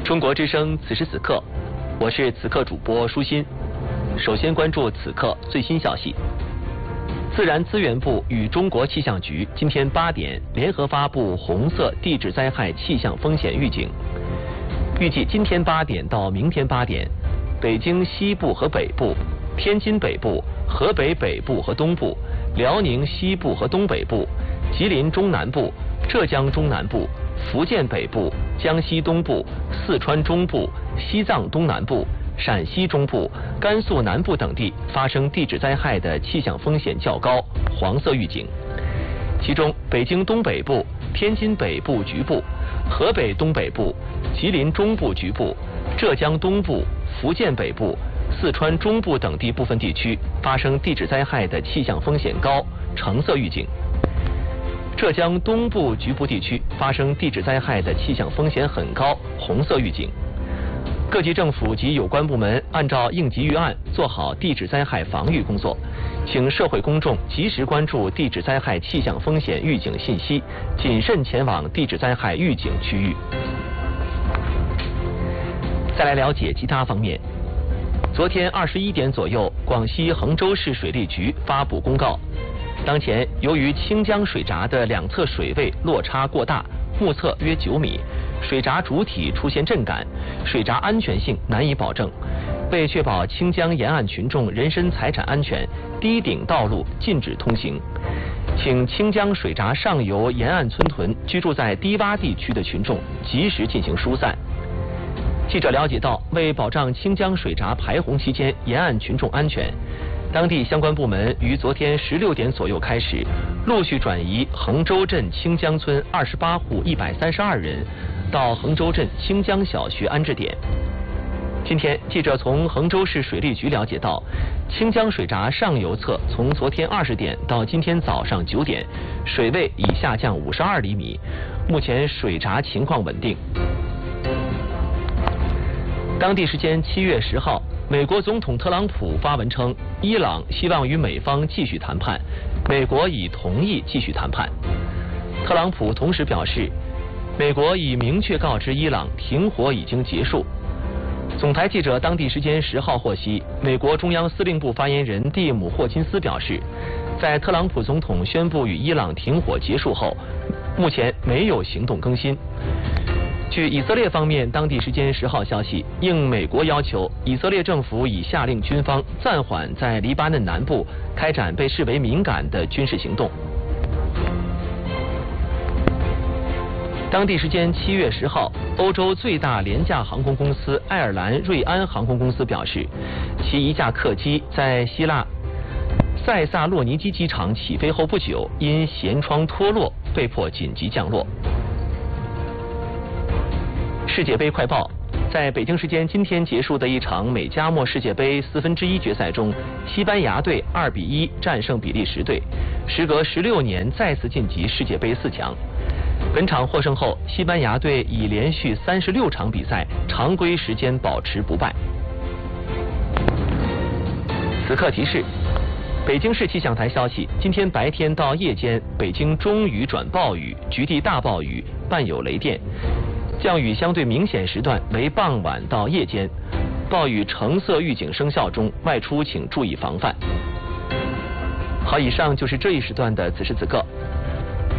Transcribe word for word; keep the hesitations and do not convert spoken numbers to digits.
中国之声此时此刻，我是此刻主播舒心。首先关注此刻最新消息。自然资源部与中国气象局今天八点联合发布红色地质灾害气象风险预警。预计今天八点到明天八点，北京西部和北部、天津北部、河北北部和东部、辽宁西部和东北部、吉林中南部、浙江中南部、福建北部、江西东部、四川中部、西藏东南部、陕西中部、甘肃南部等地发生地质灾害的气象风险较高，黄色预警。其中，北京东北部、天津北部局部、河北东北部、吉林中部局部、浙江东部、福建北部、四川中部等地部分地区发生地质灾害的气象风险高，橙色预警。浙江东部局部地区发生地质灾害的气象风险很高，红色预警。各级政府及有关部门按照应急预案做好地质灾害防御工作，请社会公众及时关注地质灾害气象风险预警信息，谨慎前往地质灾害预警区域。再来了解其他方面。昨天二十一点左右，广西衡州市水利局发布公告，当前由于清江水闸的两侧水位落差过大，目测约九米，水闸主体出现震感，水闸安全性难以保证。为确保清江沿岸群众人身财产安全，堤顶道路禁止通行，请清江水闸上游沿岸村屯居住在低洼地区的群众及时进行疏散。记者了解到，为保障清江水闸排洪期间沿岸群众安全，当地相关部门于昨天十六点左右开始，陆续转移衡州镇清江村二十八户一百三十二人到衡州镇清江小学安置点。今天，记者从衡州市水利局了解到，清江水闸上游侧从昨天二十点到今天早上九点，水位已下降五十二厘米，目前水闸情况稳定。当地时间七月十号，美国总统特朗普发文称，伊朗希望与美方继续谈判，美国已同意继续谈判。特朗普同时表示，美国已明确告知伊朗停火已经结束。总台记者当地时间十号获悉，美国中央司令部发言人蒂姆·霍金斯表示，在特朗普总统宣布与伊朗停火结束后，目前没有行动更新。据以色列方面当地时间十号消息，应美国要求，以色列政府已下令军方暂缓在黎巴嫩南部开展被视为敏感的军事行动。当地时间七月十号，欧洲最大廉价航空公司爱尔兰瑞安航空公司表示，其一架客机在希腊塞萨洛尼基机场起飞后不久，因舷窗脱落被迫紧急降落。世界杯快报，在北京时间今天结束的一场美加墨世界杯四分之一决赛中，西班牙队二比一战胜比利时队，时隔十六年再次晋级世界杯四强。本场获胜后，西班牙队已连续三十六场比赛常规时间保持不败。此刻提示，北京市气象台消息，今天白天到夜间，北京中雨转暴雨，局地大暴雨，伴有雷电。降雨相对明显时段为傍晚到夜间，暴雨橙色预警生效中，外出请注意防范。好，以上就是这一时段的此时此刻。